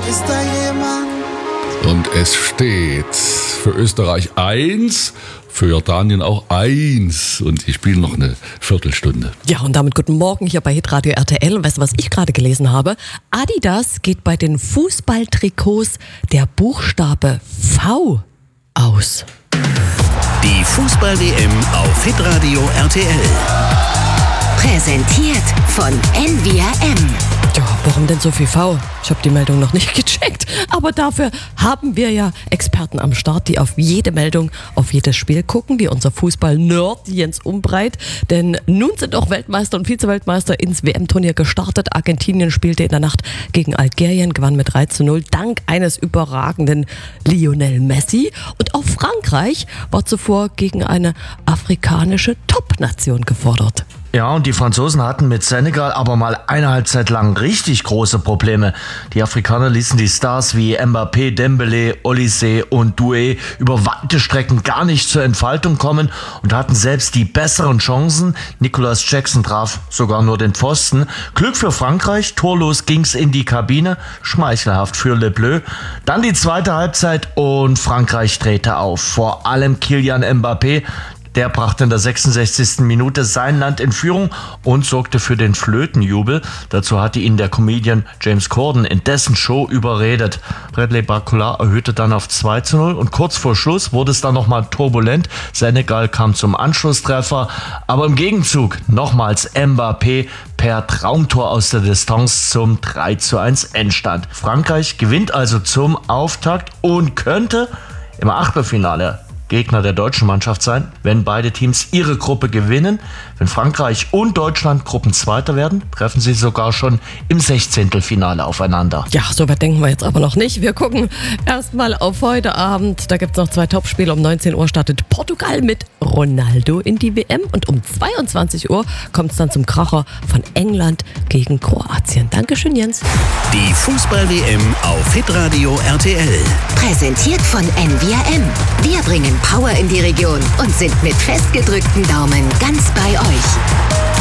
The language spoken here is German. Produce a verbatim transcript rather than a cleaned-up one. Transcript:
Ist da jemand? Und es steht für Österreich eins, für Jordanien auch eins. Und die spielen noch eine Viertelstunde. Ja, und damit guten Morgen hier bei Hitradio R T L. Und weißt du, was ich gerade gelesen habe? Adidas geht bei den Fußballtrikots der Buchstabe V aus. Die Fußball-W M auf Hitradio R T L. Präsentiert von N V R M. Ja, warum denn so viel V? Ich habe die Meldung noch nicht gecheckt. Aber dafür haben wir ja Experten am Start, die auf jede Meldung, auf jedes Spiel gucken, wie unser Fußball-Nerd Jens Umbreit. Denn nun sind auch Weltmeister und Vize-Weltmeister ins W M-Turnier gestartet. Argentinien spielte in der Nacht gegen Algerien, gewann mit drei zu null, dank eines überragenden Lionel Messi. Und auch Frankreich war zuvor gegen eine afrikanische Top-Nation gefordert. Ja, und die Franzosen hatten mit Senegal aber mal eine Halbzeit lang richtig große Probleme. Die Afrikaner ließen die Stars wie Mbappé, Dembélé, Olise und Doué über weite Strecken gar nicht zur Entfaltung kommen und hatten selbst die besseren Chancen. Nicolas Jackson traf sogar nur den Pfosten. Glück für Frankreich, torlos ging's in die Kabine, schmeichelhaft für Le Bleu. Dann die zweite Halbzeit und Frankreich drehte auf. Vor allem Kylian Mbappé. Der brachte in der sechsundsechzigsten Minute sein Land in Führung und sorgte für den Flötenjubel. Dazu hatte ihn der Comedian James Corden in dessen Show überredet. Bradley Barcola erhöhte dann auf zwei zu null und kurz vor Schluss wurde es dann nochmal turbulent. Senegal kam zum Anschlusstreffer, aber im Gegenzug nochmals Mbappé per Traumtor aus der Distanz zum drei zu eins Endstand. Frankreich gewinnt also zum Auftakt und könnte im Achtelfinale Gegner der deutschen Mannschaft sein, wenn beide Teams ihre Gruppe gewinnen. Wenn Frankreich und Deutschland Gruppenzweiter werden, treffen sie sogar schon im Sechzehntelfinale aufeinander. Ja, so weit denken wir jetzt aber noch nicht. Wir gucken erstmal auf heute Abend. Da gibt es noch zwei Topspiele. Um neunzehn Uhr startet Portugal mit Ronaldo in die W M. Und um zweiundzwanzig Uhr kommt es dann zum Kracher von England gegen Kroatien. Dankeschön, Jens. Die Fußball-W M auf Hitradio R T L. Präsentiert von N V R M. Wir bringen Power in die Region und sind mit festgedrückten Daumen ganz bei euch.